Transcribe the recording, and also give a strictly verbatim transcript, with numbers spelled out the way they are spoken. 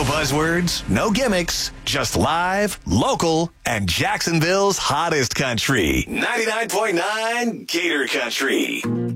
No buzzwords, no gimmicks, just live, local, and Jacksonville's hottest country. ninety-nine point nine Gator Country.